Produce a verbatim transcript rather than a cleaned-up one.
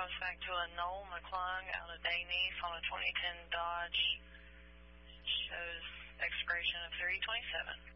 back to a Noel McClung out of Dayneef on a twenty ten Dodge. Shows expiration of three twenty-seven.